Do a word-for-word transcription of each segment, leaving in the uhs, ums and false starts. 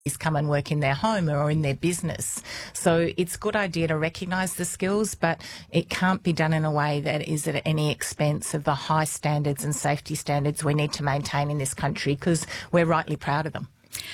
come and work in their home or in their business. So it's a good idea to recognise the skills, but it can't be done in a way that is at any expense of the high standards and safety standards we need to maintain in this country, because we're rightly proud of them.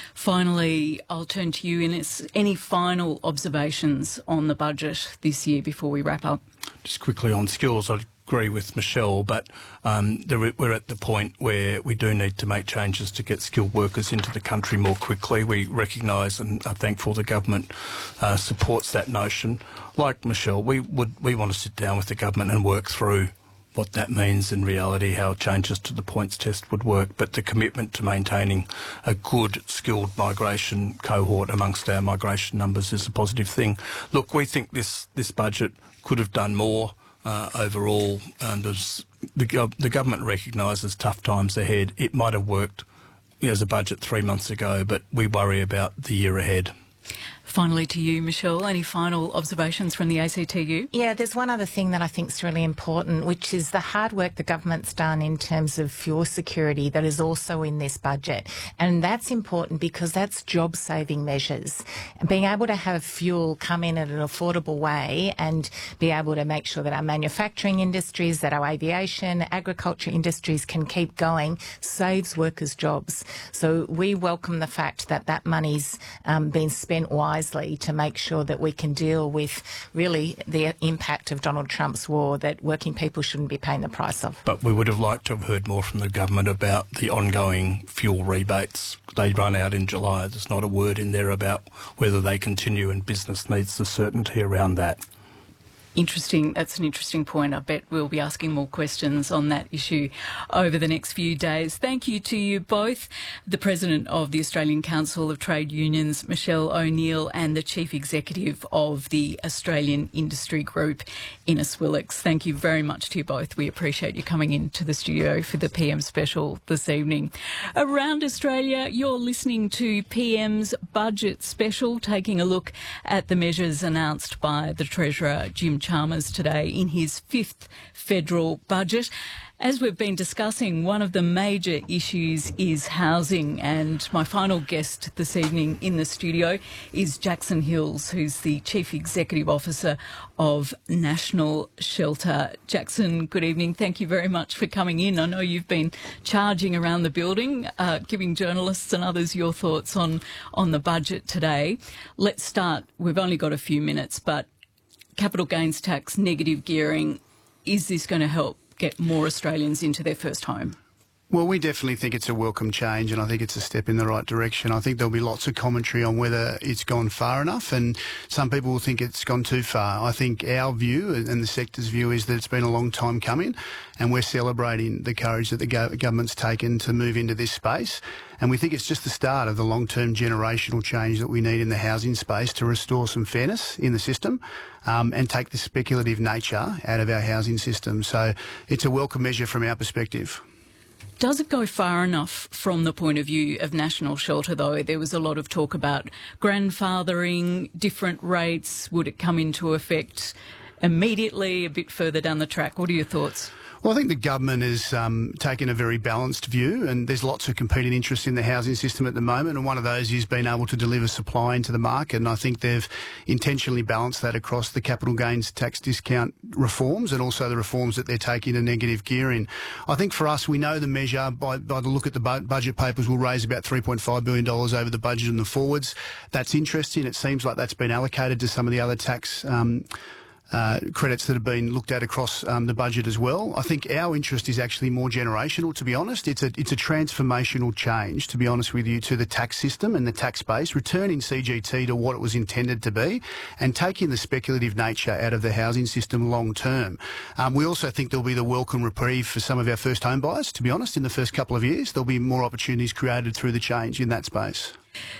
Finally, I'll turn to you, Innes. Any final observations on the budget this year before we wrap up? Just quickly on skills, I agree with Michelle, but um, there, we're at the point where we do need to make changes to get skilled workers into the country more quickly. We recognise and are thankful the government uh, supports that notion. Like Michelle, we would we want to sit down with the government and work through what that means in reality, how changes to the points test would work, but the commitment to maintaining a good skilled migration cohort amongst our migration numbers is a positive thing. Look, we think this, this budget could have done more uh, overall, and as the, gov the government recognises tough times ahead. It might have worked as a budget three months ago, but we worry about the year ahead. Finally to you, Michelle, any final observations from the A C T U? Yeah, there's one other thing that I think is really important, which is the hard work the government's done in terms of fuel security that is also in this budget. And that's important because that's job-saving measures. And being able to have fuel come in at an affordable way and be able to make sure that our manufacturing industries, that our aviation, agriculture industries can keep going saves workers' jobs. So we welcome the fact that that money's um, been spent wisely to make sure that we can deal with really the impact of Donald Trump's war that working people shouldn't be paying the price of. But we would have liked to have heard more from the government about the ongoing fuel rebates. They run out in July. There's not a word in there about whether they continue, and business needs the certainty around that. Interesting. That's an interesting point. I bet we'll be asking more questions on that issue over the next few days. Thank you to you both, the President of the Australian Council of Trade Unions, Michelle O'Neill, and the Chief Executive of the Australian Industry Group, Innes Willox. Thank you very much to you both. We appreciate you coming into the studio for the P M special this evening. Around Australia, you're listening to P M's Budget Special, taking a look at the measures announced by the Treasurer, Jim Chalmers, today in his fifth federal budget. As we've been discussing, one of the major issues is housing, and my final guest this evening in the studio is Jackson Hills, who's the Chief Executive Officer of National Shelter. Jackson, good evening. Thank you very much for coming in. I know you've been charging around the building, uh, giving journalists and others your thoughts on, on the budget today. Let's start. We've only got a few minutes, but capital gains tax, negative gearing, is this going to help get more Australians into their first home? Well, we definitely think it's a welcome change, and I think it's a step in the right direction. I think there'll be lots of commentary on whether it's gone far enough, and some people will think it's gone too far. I think our view and the sector's view is that it's been a long time coming, and we're celebrating the courage that the government's taken to move into this space. And we think it's just the start of the long-term generational change that we need in the housing space to restore some fairness in the system um, and take the speculative nature out of our housing system. So it's a welcome measure from our perspective. Does it go far enough from the point of view of National Shelter, though? There was a lot of talk about grandfathering, different rates. Would it come into effect immediately, a bit further down the track? What are your thoughts? Well, I think the government has um, taken a very balanced view, and there's lots of competing interests in the housing system at the moment, and one of those is being able to deliver supply into the market, and I think they've intentionally balanced that across the capital gains tax discount reforms and also the reforms that they're taking to negative gearing. I think for us, we know the measure, by, by the look at the bu budget papers, will raise about three point five billion dollars over the budget and the forwards. That's interesting. It seems like that's been allocated to some of the other tax um, Uh, credits that have been looked at across um, the budget as well. I think our interest is actually more generational, to be honest. It's a, it's a transformational change, to be honest with you, to the tax system and the tax base, returning C G T to what it was intended to be and taking the speculative nature out of the housing system long term. Um, we also think there'll be the welcome reprieve for some of our first home buyers, to be honest, in the first couple of years. There'll be more opportunities created through the change in that space.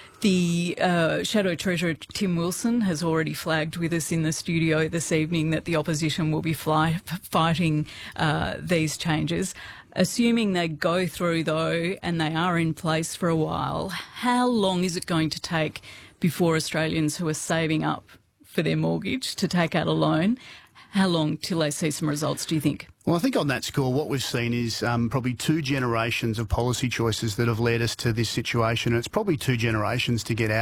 The uh, Shadow Treasurer Tim Wilson has already flagged with us in the studio this evening that the opposition will be fly fighting uh, these changes. Assuming they go through, though, and they are in place for a while, how long is it going to take before Australians who are saving up for their mortgage to take out a loan, how long till they see some results, do you think? Well, I think on that score, what we've seen is um, probably two generations of policy choices that have led us to this situation. And it's probably two generations to get out.